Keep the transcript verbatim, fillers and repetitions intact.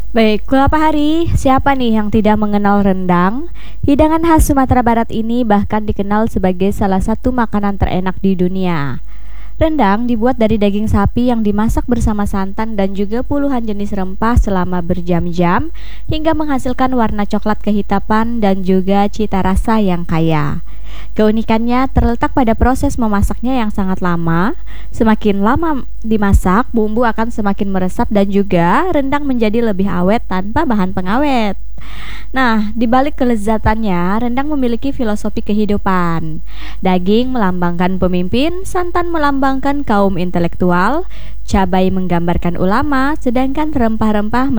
Baiklah Pak Hari, siapa nih yang tidak mengenal rendang? Hidangan khas Sumatera Barat ini bahkan dikenal sebagai salah satu makanan terenak di dunia. Rendang dibuat dari daging sapi yang dimasak bersama santan dan juga puluhan jenis rempah selama berjam-jam hingga menghasilkan warna coklat kehitapan dan juga cita rasa yang kaya. Keunikannya terletak pada proses memasaknya yang sangat lama. Semakin lama dimasak, bumbu akan semakin meresap dan juga rendang menjadi lebih awet tanpa bahan pengawet. Nah, di balik kelezatannya, rendang memiliki filosofi kehidupan. Daging melambangkan pemimpin, santan melambangkan kaum intelektual, cabai menggambarkan ulama, sedangkan rempah-rempah